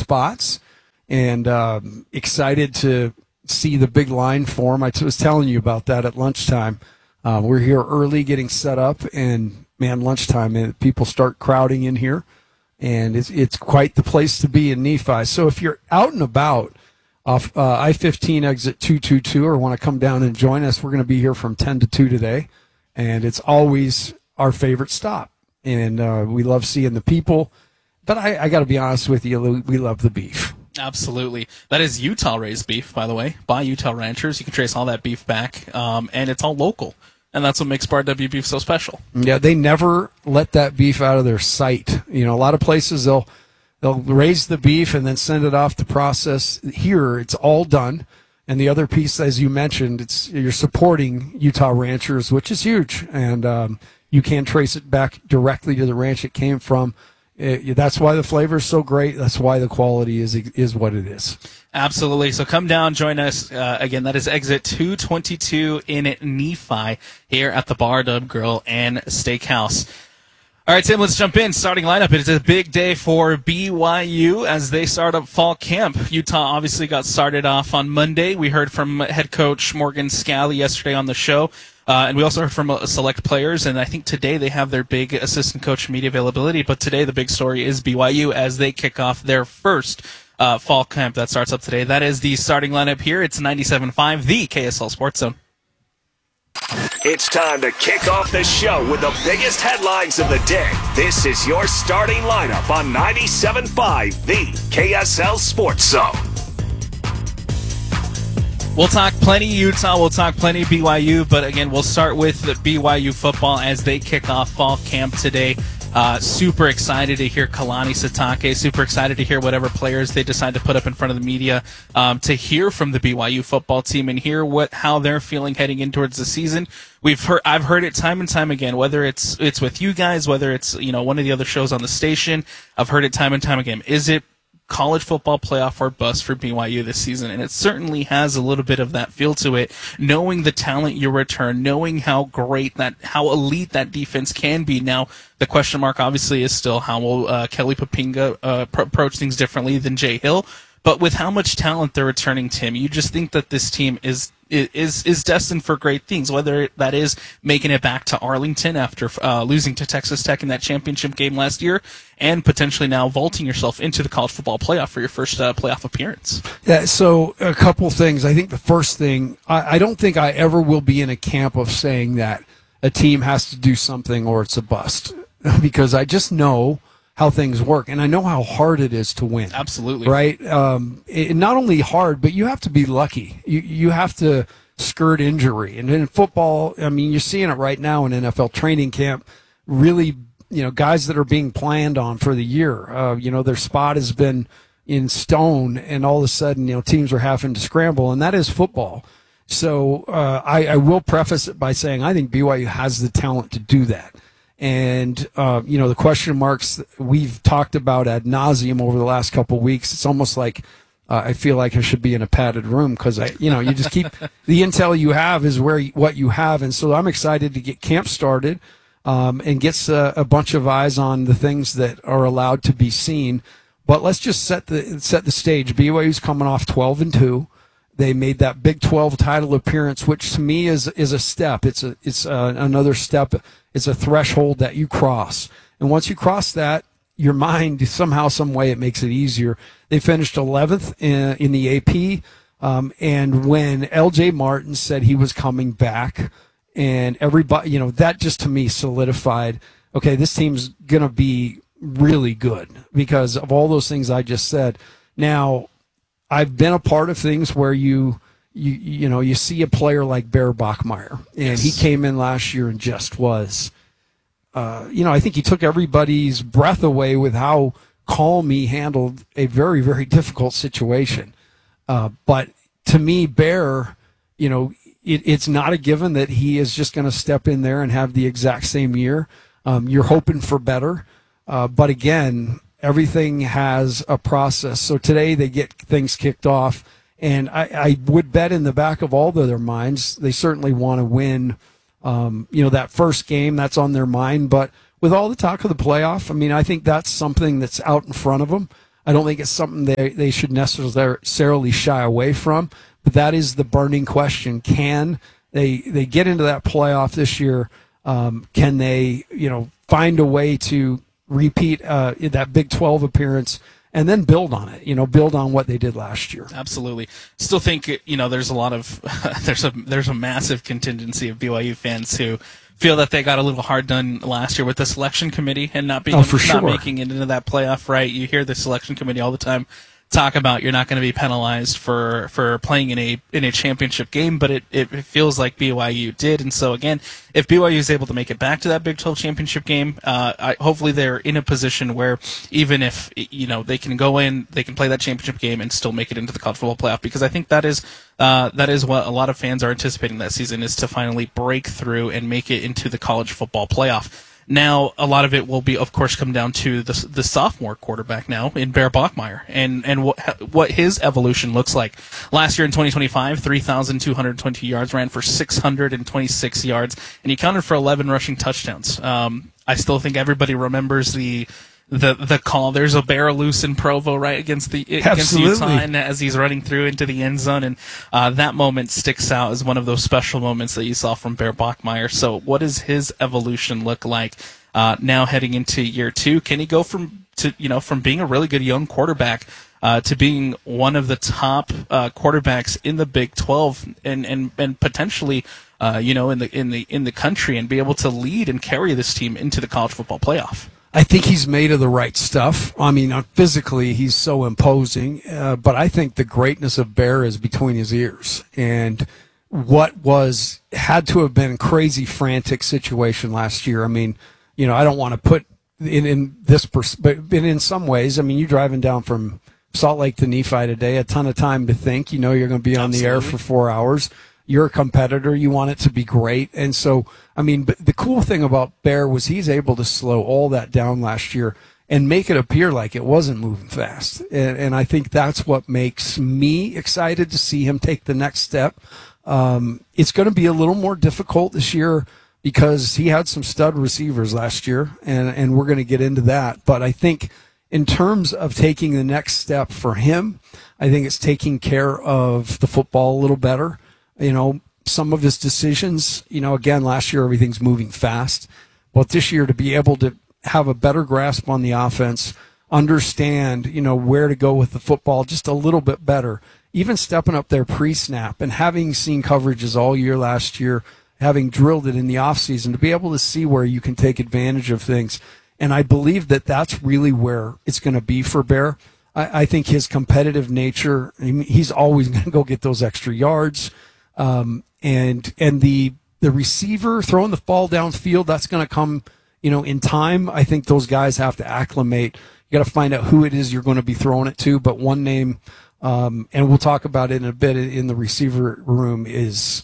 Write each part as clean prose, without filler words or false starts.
spots, and excited to see the big line form. I was telling you about that at lunchtime. We're here early getting set up, and, man, lunchtime, and people start crowding in here, and it's quite the place to be in Nephi. So if you're out and about off I-15 exit 222 or want to come down and join us, we're going to be here from 10 to 2 today, and it's always our favorite stop. And we love seeing the people. But I got to be honest with you, we love the beef. Absolutely. That is Utah-raised beef, by the way, by Utah ranchers. You can trace all that beef back, and it's all local. And that's what makes Bar W beef so special. Yeah, they never let that beef out of their sight. You know, a lot of places they'll raise the beef and then send it off to process. Here, it's all done. And the other piece, as you mentioned, you're supporting Utah ranchers, which is huge. And you can trace it back directly to the ranch it came from. That's why the flavor is so great. That's why the quality is what it is. Absolutely. So come down, join us. Again, that is exit 222 in Nephi here at the Bar Dub Grill and Steakhouse. All right, Tim, let's jump in. Starting lineup. It is a big day for BYU as they start up fall camp. Utah obviously got started off on Monday. We heard from head coach Morgan Scally yesterday on the show. And we also heard from select players, and I think today they have their big assistant coach media availability. But today the big story is BYU as they kick off their first fall camp that starts up today. That is the starting lineup here. It's 97.5, the KSL Sports Zone. It's time to kick off the show with the biggest headlines of the day. This is your starting lineup on 97.5, the KSL Sports Zone. We'll talk plenty Utah, we'll talk plenty BYU, but again, we'll start with the BYU football as they kick off fall camp today. Super excited to hear Kalani Sitake, super excited to hear whatever players they decide to put up in front of the media, to hear from the BYU football team and hear how they're feeling heading in towards the season. I've heard it time and time again, whether it's with you guys, whether it's, one of the other shows on the station. I've heard it time and time again. Is it college football playoff or bust for BYU this season? And it certainly has a little bit of that feel to it, knowing the talent you return, knowing how elite that defense can be. Now, the question mark obviously is still how will Kelly Poppinga approach things differently than Jay Hill. But with how much talent they're returning, Tim, you just think that this team is destined for great things, whether that is making it back to Arlington after losing to Texas Tech in that championship game last year, and potentially now vaulting yourself into the college football playoff for your first playoff appearance. Yeah, so a couple things. I think the first thing, I don't think I ever will be in a camp of saying that a team has to do something or it's a bust, because I just know how things work, and I know how hard it is to win. Absolutely. Right? Not only hard, but you have to be lucky. You have to skirt injury. And in football, I mean, you're seeing it right now in NFL training camp, really, guys that are being planned on for the year. Their spot has been in stone, and all of a sudden, teams are having to scramble, and that is football. So I will preface it by saying I think BYU has the talent to do that. And, the question marks we've talked about ad nauseum over the last couple of weeks, it's almost like I feel like I should be in a padded room because, you just keep the intel you have is what you have. And so I'm excited to get camp started and get a bunch of eyes on the things that are allowed to be seen. But let's just set the stage. BYU's coming off 12-2. They made that Big 12 title appearance, which to me is a step. It's another step. It's a threshold that you cross. And once you cross that, your mind, somehow, some way, it makes it easier. They finished 11th in the AP. And when L.J. Martin said he was coming back, and everybody, that just to me solidified, okay, this team's going to be really good because of all those things I just said. Now, I've been a part of things where you see a player like Bear Bachmeier, and he came in last year and just was, I think he took everybody's breath away with how calm he handled a very, very difficult situation. But to me, Bear, it's not a given that he is just going to step in there and have the exact same year. You're hoping for better. But again, everything has a process. So today they get things kicked off, and I would bet in the back of all of their minds, they certainly want to win, that first game. That's on their mind. But with all the talk of the playoff, I mean, I think that's something that's out in front of them. I don't think it's something they should necessarily shy away from. But that is the burning question. Can they get into that playoff this year? Can they, find a way to repeat that Big 12 appearance and then build on it, build on what they did last year? Absolutely. Still think, there's a lot of, there's a massive contingency of BYU fans who feel that they got a little hard done last year with the selection committee and not making it into that playoff, right? You hear the selection committee all the time talk about you're not going to be penalized for playing in a championship game, but it feels like BYU did. And so again, if BYU is able to make it back to that Big 12 championship game, hopefully they're in a position where even if they can go in, they can play that championship game and still make it into the college football playoff, because I think that is what a lot of fans are anticipating that season, is to finally break through and make it into the college football playoff. Now, a lot of it will be, of course, come down to the sophomore quarterback now in Bear Bachmeier and what his evolution looks like. Last year in 2025, 3,220 yards, ran for 626 yards, and he counted for 11 rushing touchdowns. I still think everybody remembers the call. There's a bear loose in Provo, right, against Utah, and as he's running through into the end zone, and that moment sticks out as one of those special moments that you saw from Bear Bachmeier. So what does his evolution look like now heading into year 2? Can he go from being a really good young quarterback to being one of the top quarterbacks in the Big 12 and potentially in the country, and be able to lead and carry this team into the college football playoff? I think he's made of the right stuff. I mean, physically, he's so imposing. But I think the greatness of Bear is between his ears. And what had to have been a crazy, frantic situation last year. I mean, I don't want to put in this, but in some ways, I mean, you're driving down from Salt Lake to Nephi today, a ton of time to think. You're going to be on the air for 4 hours. You're a competitor. You want it to be great. And so, I mean, but the cool thing about Bear was he's able to slow all that down last year and make it appear like it wasn't moving fast. And I think that's what makes me excited to see him take the next step. It's going to be a little more difficult this year because he had some stud receivers last year, and we're going to get into that. But I think in terms of taking the next step for him, I think it's taking care of the football a little better. Some of his decisions, again, last year everything's moving fast. But this year to be able to have a better grasp on the offense, understand, where to go with the football just a little bit better, even stepping up their pre-snap and having seen coverages all year last year, having drilled it in the offseason, to be able to see where you can take advantage of things. And I believe that that's really where it's going to be for Bear. I think his competitive nature, he's always going to go get those extra yards. And the receiver throwing the ball downfield, that's going to come, in time. I think those guys have to acclimate. You got to find out who it is you're going to be throwing it to. But one name, and we'll talk about it in a bit in the receiver room is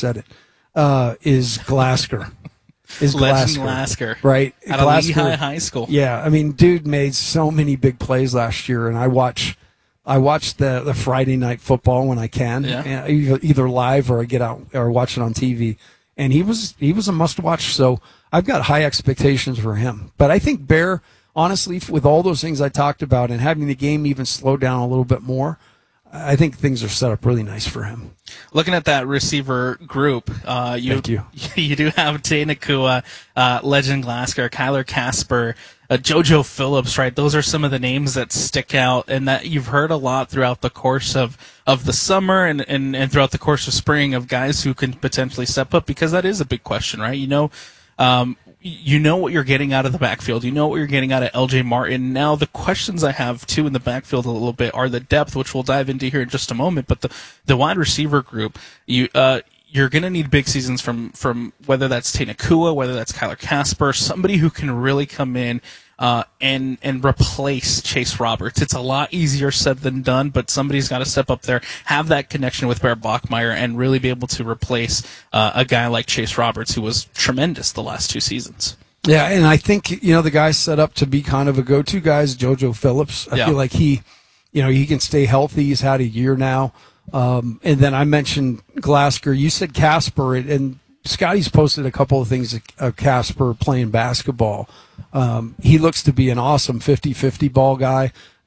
Glasker. Legend Glasker. Right. Out of Lehigh High School. Yeah. I mean, dude made so many big plays last year, and I watch the Friday night football when I can, either live or I get out or watch it on TV. And he was a must watch. So I've got high expectations for him. But I think Bear, honestly, with all those things I talked about and having the game even slow down a little bit more, I think things are set up really nice for him. Looking at that receiver group, you do have Tay Nakua, Legend Glasker, Kyler Casper, JoJo Phillips, right? Those are some of the names that stick out and that you've heard a lot throughout the course of the summer and throughout the course of spring, of guys who can potentially step up, because that is a big question, right? You know what you're getting out of the backfield. You know what you're getting out of LJ Martin. Now, the questions I have, too, in the backfield a little bit are the depth, which we'll dive into here in just a moment. But the wide receiver group, you're going to need big seasons from whether that's Tay Nakua, whether that's Kyler Casper, somebody who can really come in and replace Chase Roberts. It's a lot easier said than done, but somebody's got to step up there, have that connection with Bear Bachmeier, and really be able to replace a guy like Chase Roberts, who was tremendous the last 2 seasons. Yeah, and I think, the guy's set up to be kind of a go-to guy is JoJo Phillips. I feel like he can stay healthy. He's had a year now. And then I mentioned Glasker. You said Casper, and Scotty's posted a couple of things of Casper playing basketball. He looks to be an awesome 50-50 ball guy.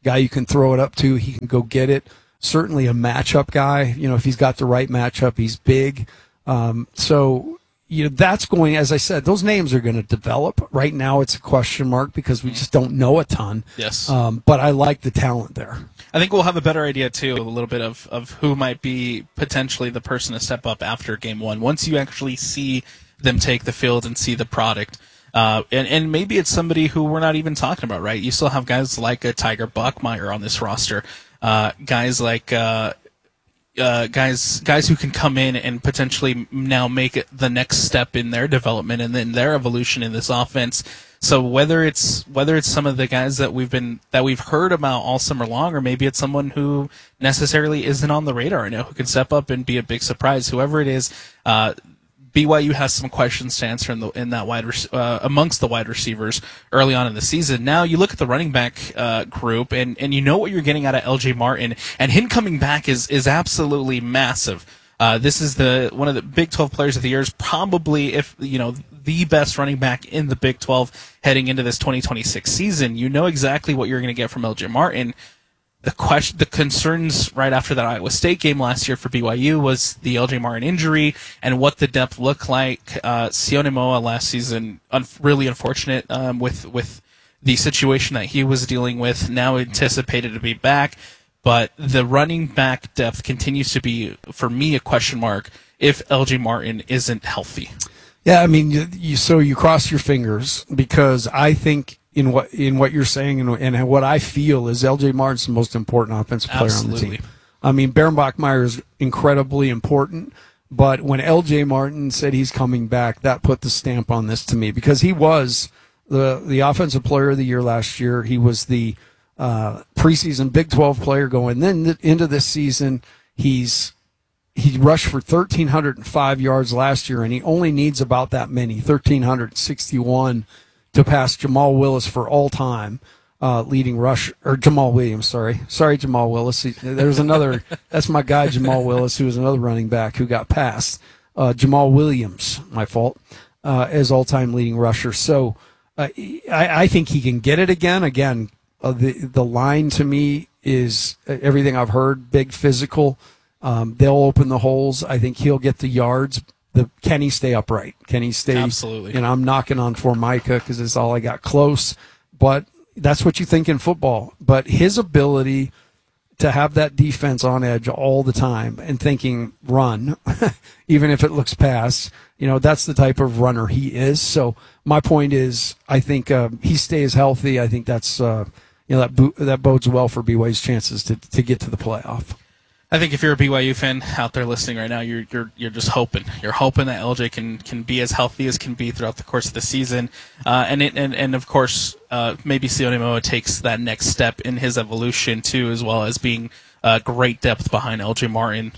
guy you can throw it up to. He can go get it. Certainly a matchup guy. If he's got the right matchup, he's big. So that's going, as I said, those names are going to develop. Right now it's a question mark because we just don't know a ton. Yes. But I like the talent there. I think we'll have a better idea, too, a little bit of who might be potentially the person to step up after game one. Once you actually see them take the field and see the product. And maybe it's somebody who we're not even talking about, right? You still have guys like a Tiger Buckmeyer on this roster. Guys like guys who can come in and potentially now make it the next step in their development and then their evolution in this offense. So whether it's some of the guys that we've heard about all summer long, or maybe it's someone who necessarily isn't on the radar right now who can step up and be a big surprise, whoever it is, BYU has some questions to answer in that amongst the wide receivers early on in the season. Now you look at the running back group, and you know what you're getting out of LJ Martin, and him coming back is absolutely massive. This is one of the Big 12 players of the year, is probably, if the best running back in the Big 12 heading into this 2026 season. You know exactly what you're going to get from LJ Martin. The concerns right after that Iowa State game last year for BYU was the LJ Martin injury and what the depth looked like. Sione Moa last season, really unfortunate with the situation that he was dealing with. Now anticipated to be back, but the running back depth continues to be, for me, a question mark if LJ Martin isn't healthy. Yeah, I mean, you cross your fingers, because I think in what you're saying and what I feel is LJ Martin's the most important offensive player on the team. I mean, Baron Bachmeier is incredibly important, but when LJ Martin said he's coming back, that put the stamp on this to me, because he was the offensive player of the year last year. He was the preseason Big 12 player going. Then into this season, he rushed for 1,305 yards last year, and he only needs about that many, 1,361, to pass Jamal Willis for all time leading rush, or Jamal Williams. Sorry, Jamal Willis. There's another. That's my guy, Jamal Willis, who was another running back who got passed. Jamal Williams, my fault, as all-time leading rusher. So I think he can get it again. Again, the line to me is everything I've heard. Big, physical. They'll open the holes. I think he'll get the yards. Can he stay upright? Can he stay? Absolutely. I'm knocking on Formica because it's all I got close. But that's what you think in football. But his ability to have that defense on edge all the time and thinking run, even if it looks pass, that's the type of runner he is. So my point is, I think he stays healthy. I think that's that bodes well for BYU's chances to get to the playoff. I think if you're a BYU fan out there listening right now, you're just hoping. You're hoping that LJ can be as healthy as can be throughout the course of the season, and of course maybe Sione Moa takes that next step in his evolution too, as well as being great depth behind LJ Martin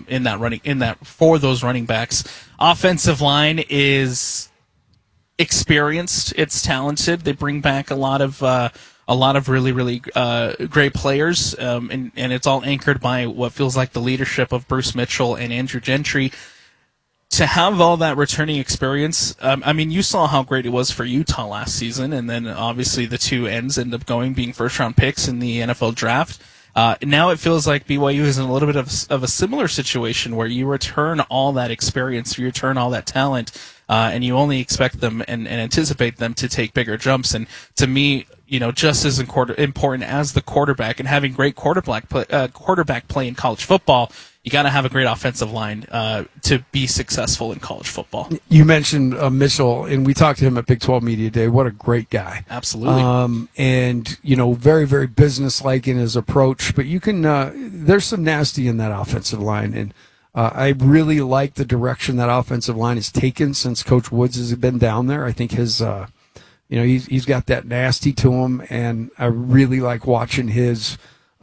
for those running backs. Offensive line is experienced. It's talented. They bring back a lot of really, really great players, and it's all anchored by what feels like the leadership of Bruce Mitchell and Andrew Gentry. To have all that returning experience, you saw how great it was for Utah last season, and then obviously the two ends end up being first-round picks in the NFL draft. Now it feels like BYU is in a little bit of a similar situation where you return all that experience, you return all that talent, and you only expect them and anticipate them to take bigger jumps. And to me, just as important as the quarterback and having great quarterback play in college football, you got to have a great offensive line to be successful in college football. You mentioned Mitchell, and we talked to him at Big 12 Media Day. What a great guy. Absolutely. And, very, very businesslike in his approach. But you can there's some nasty in that offensive line. And I really like the direction that offensive line has taken since Coach Woods has been down there. I think his he's got that nasty to him, and I really like watching his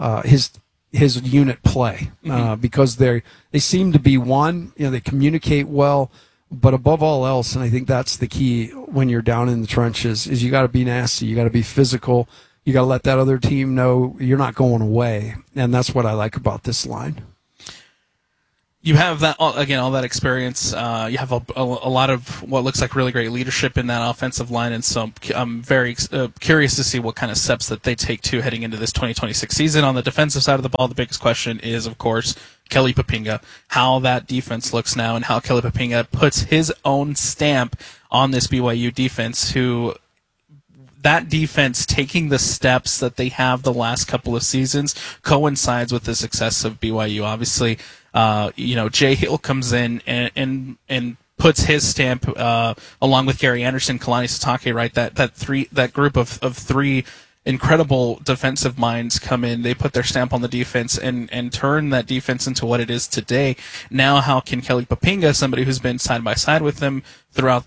unit play because they seem to be one. They communicate well, but above all else, and I think that's the key when you're down in the trenches, is you got to be nasty, you got to be physical, you got to let that other team know you're not going away, and that's what I like about this line. you have that again, all that experience. You have a lot of what looks like really great leadership in that offensive line, and so I'm very curious to see what kind of steps that they take to heading into this 2026 season. On the defensive side of the ball, the biggest question is, of course, Kelly Poppinga, how that defense looks now, and how Kelly Poppinga puts his own stamp on this BYU defense, who that defense taking the steps that they have the last couple of seasons coincides with the success of BYU. Obviously, Jay Hill comes in and puts his stamp along with Gary Anderson, Kalani Sitake, right? That group of three incredible defensive minds come in. They put their stamp on the defense and turn that defense into what it is today. Now, how can Kelly Poppinga, somebody who's been side by side with them throughout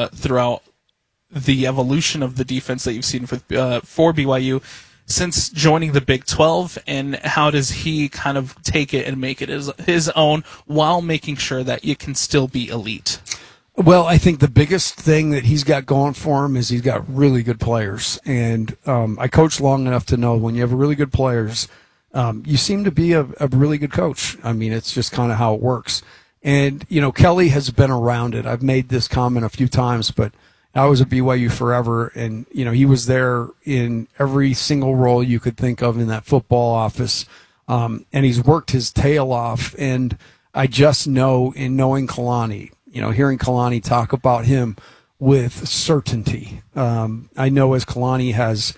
the evolution of the defense that you've seen for BYU since joining the Big 12, and how does he kind of take it and make it his own while making sure that you can still be elite? Well, I think the biggest thing that he's got going for him is he's got really good players. And I coached long enough to know when you have really good players, you seem to be a really good coach. I mean, it's just kind of how it works. And, Kelly has been around it. I've made this comment a few times, but I was at BYU forever, and, he was there in every single role you could think of in that football office. And he's worked his tail off. And I just know, in knowing Kalani, hearing Kalani talk about him with certainty. I know as Kalani has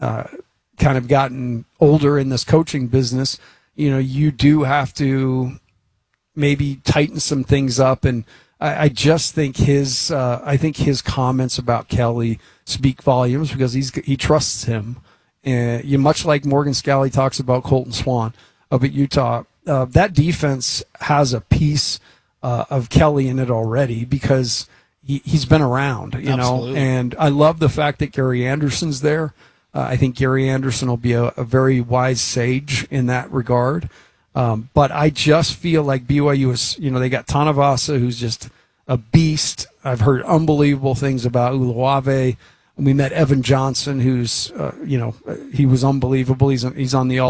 kind of gotten older in this coaching business, you do have to maybe tighten some things up, and I just think his comments about Kelly speak volumes because he trusts him. And much like Morgan Scalley talks about Colton Swan up at Utah, that defense has a piece of Kelly in it already because he's been around, Absolutely. And I love the fact that Gary Anderson's there. I think Gary Anderson will be a very wise sage in that regard. But I just feel like BYU is, they got Tanavasa, who's just a beast. I've heard unbelievable things about Uluave. We met Evan Johnson, who's, he was unbelievable. He's on the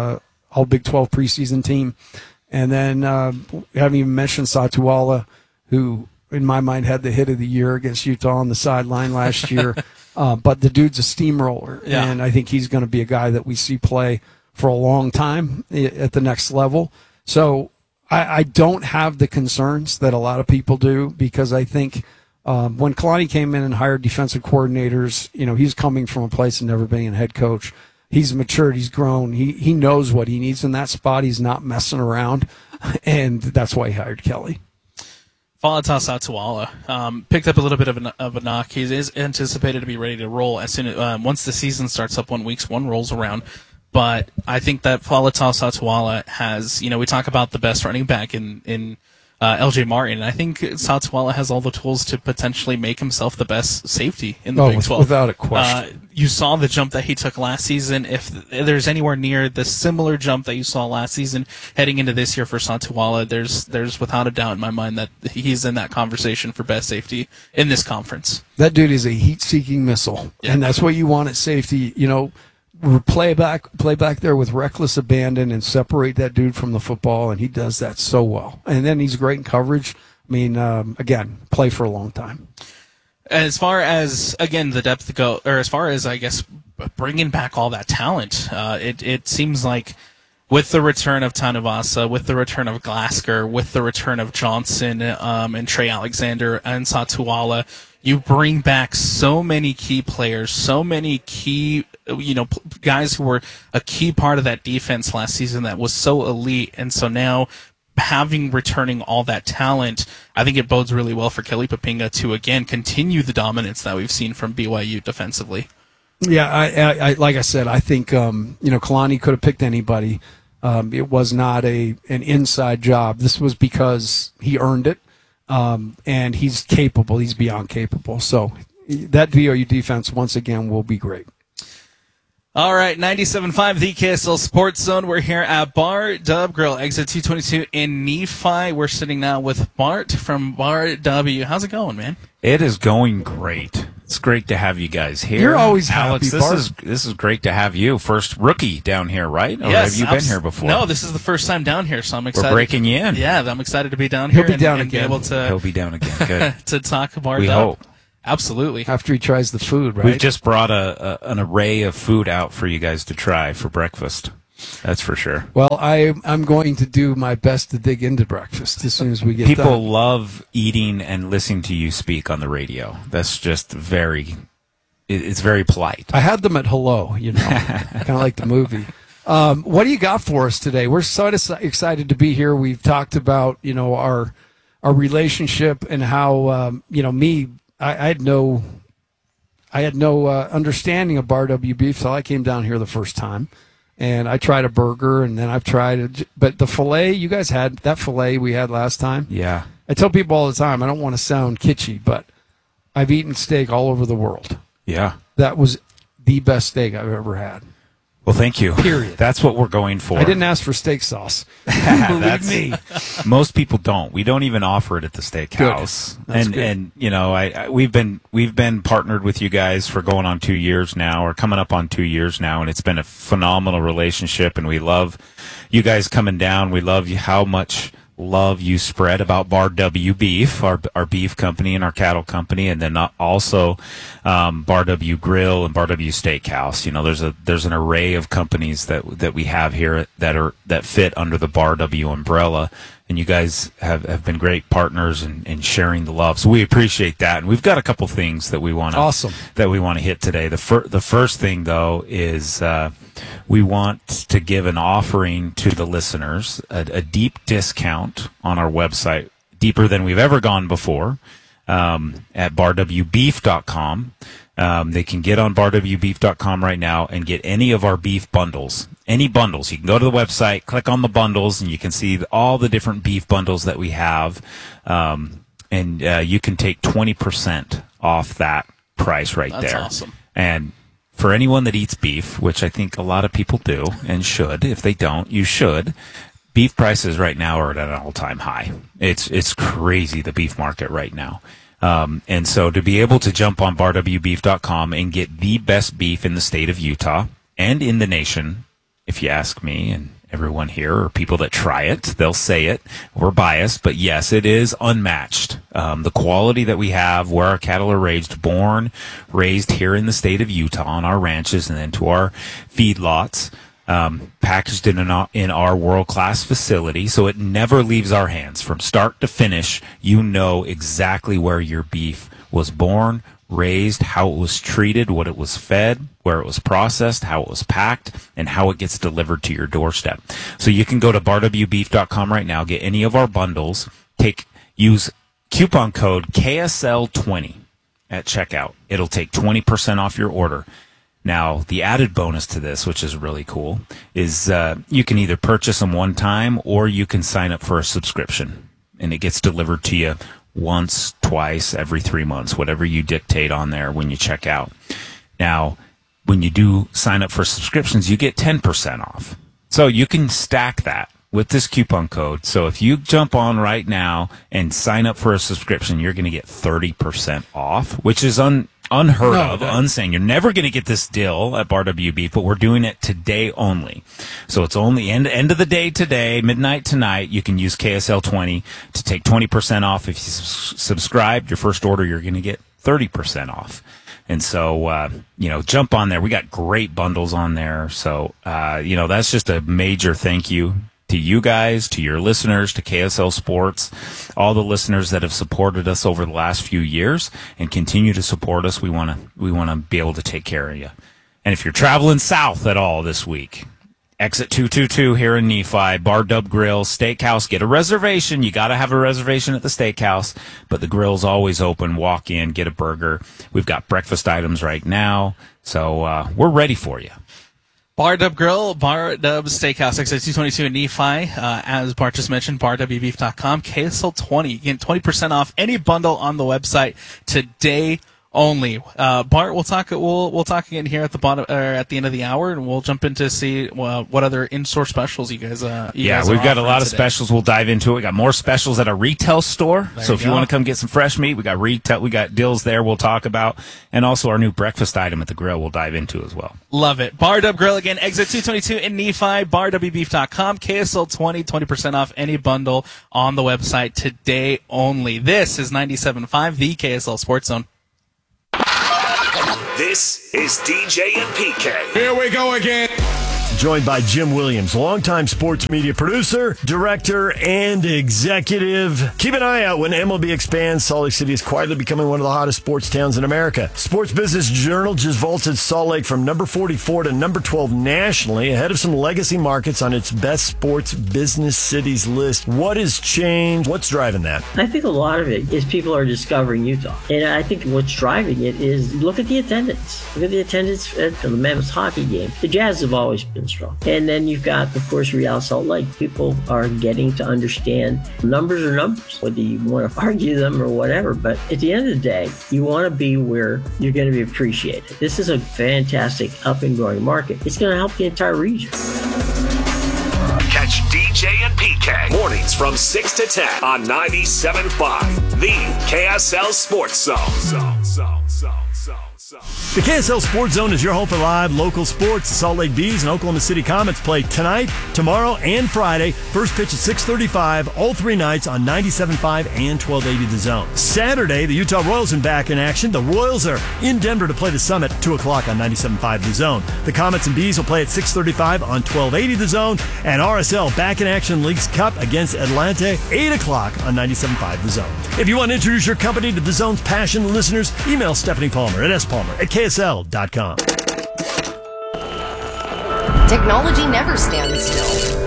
all Big 12 preseason team. And then we haven't even mentioned Satuala, who in my mind had the hit of the year against Utah on the sideline last year. But the dude's a steamroller, and I think he's going to be a guy that we see play for a long time at the next level. So I don't have the concerns that a lot of people do, because I think when Kalani came in and hired defensive coordinators, he's coming from a place of never being a head coach. He's matured. He's grown. He knows what he needs in that spot. He's not messing around, and that's why he hired Kelly. Falatas Atuala picked up a little bit of a knock. He is anticipated to be ready to roll as soon as once the season starts up. Week 1 rolls around. But I think that Falatas Atuala has, we talk about the best running back in LJ Martin. I think Satuala has all the tools to potentially make himself the best safety in the Big 12. Without a question. You saw the jump that he took last season. If there's anywhere near the similar jump that you saw last season heading into this year for Satuala, there's without a doubt in my mind that he's in that conversation for best safety in this conference. That dude is a heat-seeking missile, and that's what you want at safety. Play back there with reckless abandon and separate that dude from the football, and he does that so well. And then he's great in coverage. I mean, again, play for a long time. As far as, again, the depth go, or as far as, I guess, bringing back all that talent, it seems like with the return of Tanavasa, with the return of Glasker, with the return of Johnson and Trey Alexander and Satuala, you bring back so many key players, so many key guys who were a key part of that defense last season that was so elite. And so now returning all that talent, I think it bodes really well for Kelly Poppinga to, again, continue the dominance that we've seen from BYU defensively. Yeah, I like I said, I think, Kalani could have picked anybody. It was not an inside job. This was because he earned it. And he's capable. He's beyond capable. So that BYU defense, once again, will be great. All right, 97.5, the KSL Sports Zone. We're here at Bar Dub Grill, exit 222 in Nephi. We're sitting now with Bart from Bar W. How's it going, man? It is going great. It's great to have you guys here. You're always Alex. happy, Bart. This is great to have you. First rookie down here, right? Or Yes, have you been here before? No, this is the first time down here, so I'm excited. We're breaking you in. Yeah, I'm excited to be down He'll here. be down and be again. able to He'll be down again. Good. to talk about. We hope. Absolutely. After he tries the food, right? We've just brought an array of food out for you guys to try for breakfast. That's for sure. Well, I'm going to do my best to dig into breakfast as soon as we get People done. love eating and listening to you speak on the radio. That's just it's very polite. I had them at Hello, kind of like the movie. What do you got for us today? We're so excited to be here. We've talked about, our relationship and how, I had no understanding of Bar W beef, so I came down here the first time. And I tried a burger, and then I've tried but the filet, you guys had that filet we had last time. Yeah. I tell people all the time, I don't want to sound kitschy, but I've eaten steak all over the world. Yeah. That was the best steak I've ever had. Well, thank you. Period. That's what we're going for. I didn't ask for steak sauce. Believe me. Most people don't. We don't even offer it at the steakhouse. That's good. And we've been partnered with you guys for going on 2 years now, or coming up on 2 years now, and it's been a phenomenal relationship. And we love you guys coming down. We love how much love you spread about Bar W Beef, our beef company and our cattle company, and then also Bar W Grill and Bar W Steakhouse. There's an array of companies that we have here that fit under the Bar W umbrella, and you guys have been great partners in sharing the love. So we appreciate that, and we've got a couple things that we want to hit today. The first thing though is we want to give an offering to the listeners, a deep discount on our website, deeper than we've ever gone before, at barwbeef.com. They can get on barwbeef.com right now and get any of our beef bundles. Any bundles. You can go to the website, click on the bundles, and you can see all the different beef bundles that we have. And you can take 20% off that price right there. That's awesome. And for anyone that eats beef, which I think a lot of people do and should, if they don't, you should. Beef prices right now are at an all-time high. It's crazy, the beef market right now. And so to be able to jump on barwbeef.com and get the best beef in the state of Utah and in the nation, if you ask me and everyone here or people that try it, they'll say it. We're biased, but yes, it is unmatched. The quality that we have, where our cattle are raised here in the state of Utah on our ranches and then to our feedlots, packaged in our world-class facility, so it never leaves our hands. From start to finish, you know exactly where your beef was born, raised, how it was treated, what it was fed, where it was processed, how it was packed, and how it gets delivered to your doorstep. So you can go to barwbeef.com right now, get any of our bundles, use coupon code KSL20 at checkout. It'll take 20% off your order. Now, the added bonus to this, which is really cool, is you can either purchase them one time or you can sign up for a subscription, and it gets delivered to you once, twice, every 3 months, whatever you dictate on there when you check out. Now, when you do sign up for subscriptions, you get 10% off. So you can stack that with this coupon code. So if you jump on right now and sign up for a subscription, you're going to get 30% off, which is unheard of, unseen. You're never going to get this deal at Bar W Beef, but we're doing it today only. So it's only end of the day today, midnight tonight. You can use KSL20 to take 20% off. If you subscribe, your first order, you're going to get 30% off. And so, jump on there. We got great bundles on there. So, that's just a major thank you to you guys, to your listeners, to KSL Sports, all the listeners that have supported us over the last few years and continue to support us. We want to be able to take care of you. And if you're traveling south at all this week, exit 222 here in Nephi, Bar Dub Grill, Steakhouse, get a reservation. You got to have a reservation at the steakhouse, but the grill's always open. Walk in, get a burger. We've got breakfast items right now, so we're ready for you. Bar Dub Grill, Bar Dub Steakhouse, exit 222 in Nephi. As Bart just mentioned, barwbeef.com, KSL20. You get 20% off any bundle on the website today only. Bart, we'll talk again here at the bottom or at the end of the hour, and we'll jump into see what other in-store specials you guys. We've got a lot of specials. We'll dive into it. We got more specials at our retail store. So if you want to come get some fresh meat, we got retail. We got deals there. We'll talk about, and also our new breakfast item at the grill. We'll dive into as well. Love it. Bar Dub Grill again. Exit 222 in Nephi. BarWbeef.com. KSL 20% off any bundle on the website today only. This is 97.5, the KSL Sports Zone. This is DJ and PK. Here we go again. Joined by Jim Williams, longtime sports media producer, director, and executive. Keep an eye out when MLB expands. Salt Lake City is quietly becoming one of the hottest sports towns in America. Sports Business Journal just vaulted Salt Lake from number 44 to number 12 nationally, ahead of some legacy markets on its best sports business cities list. What has changed? What's driving that? I think a lot of it is people are discovering Utah. And I think what's driving it is look at the attendance. Look at the attendance at the Mammoth hockey game. The Jazz have always been strong. And then you've got, of course, Real Salt Lake. People are getting to understand numbers are numbers, whether you want to argue them or whatever. But at the end of the day, you want to be where you're going to be appreciated. This is a fantastic up and growing market. It's going to help the entire region. Catch DJ and PK mornings from 6 to 10 on 97.5, the KSL Sports Zone. The KSL Sports Zone is your home for live local sports. The Salt Lake Bees and Oklahoma City Comets play tonight, tomorrow, and Friday. First pitch at 6:35, all 3 nights on 97.5 and 1280 The Zone. Saturday, the Utah Royals are back in action. The Royals are in Denver to play the Summit, 2 o'clock on 97.5 The Zone. The Comets and Bees will play at 6:35 on 1280 The Zone. And RSL back in action Leagues Cup against Atlanta, 8 o'clock on 97.5 The Zone. If you want to introduce your company to The Zone's passion listeners, email Stephanie Palmer at spalmer@ksl.com. Technology never stands still.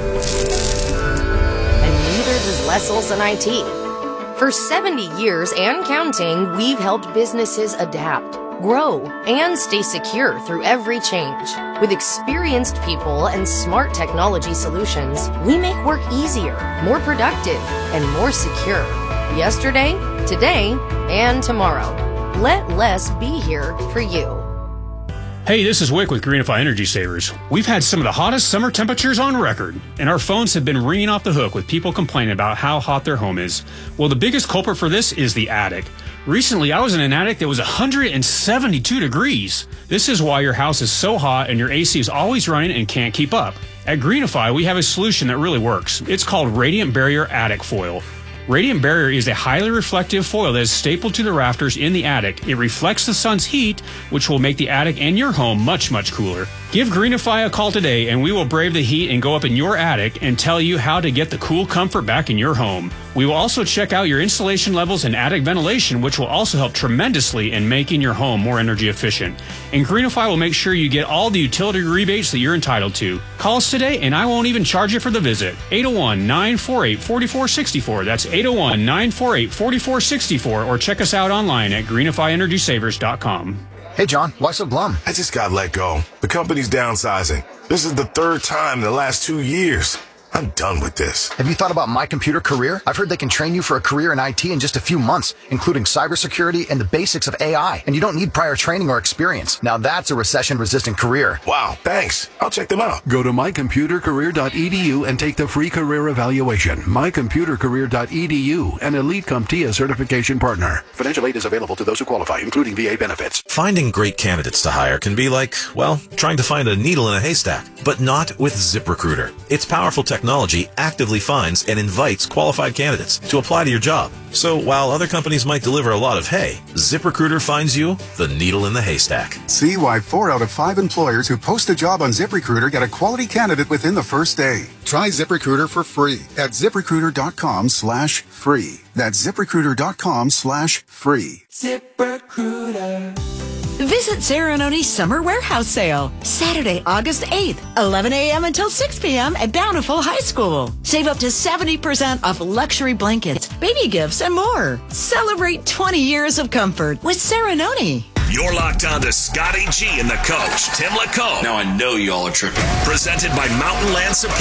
And neither does Lessel's and IT. For 70 years and counting, we've helped businesses adapt, grow, and stay secure through every change. With experienced people and smart technology solutions, we make work easier, more productive, and more secure. Yesterday, today, and tomorrow. Let Les be here for you. Hey, this is Wick with Greenify Energy Savers. We've had some of the hottest summer temperatures on record, and our phones have been ringing off the hook with people complaining about how hot their home is. Well, the biggest culprit for this is the attic. Recently, I was in an attic that was 172 degrees. This is why your house is so hot and your AC is always running and can't keep up. At Greenify, we have a solution that really works. It's called Radiant Barrier Attic Foil. Radiant Barrier is a highly reflective foil that is stapled to the rafters in the attic. It reflects the sun's heat, which will make the attic and your home much, much cooler. Give Greenify a call today, and we will brave the heat and go up in your attic and tell you how to get the cool comfort back in your home. We will also check out your insulation levels and attic ventilation, which will also help tremendously in making your home more energy efficient. And Greenify will make sure you get all the utility rebates that you're entitled to. Call us today, and I won't even charge you for the visit. 801-948-4464. That's 801-948-4464. Or check us out online at greenifyenergysavers.com. Hey, John, why so glum? I just got let go. The company's downsizing. This is the 3rd time in the last 2 years. I'm done with this. Have you thought about My Computer Career? I've heard they can train you for a career in IT in just a few months, including cybersecurity and the basics of AI. And you don't need prior training or experience. Now that's a recession-resistant career. Wow, thanks. I'll check them out. Go to mycomputercareer.edu and take the free career evaluation. mycomputercareer.edu, an Elite CompTIA certification partner. Financial aid is available to those who qualify, including VA benefits. Finding great candidates to hire can be like, well, trying to find a needle in a haystack, but not with ZipRecruiter. Its powerful technology actively finds and invites qualified candidates to apply to your job. So while other companies might deliver a lot of hay, ZipRecruiter finds you the needle in the haystack. See why 4 out of 5 employers who post a job on ZipRecruiter get a quality candidate within the first day. Try ZipRecruiter for free at ZipRecruiter.com/free. That's ZipRecruiter.com/free. ZipRecruiter. Visit Serenoni's Summer Warehouse Sale, Saturday, August 8th, 11 a.m. until 6 p.m. at Bountiful High School. Save up to 70% off luxury blankets, baby gifts, and more. Celebrate 20 years of comfort with Serenoni. You're locked on to Scotty G and the coach, Tim Lacombe. Now I know y'all are tripping. Presented by Mountain Land Supply.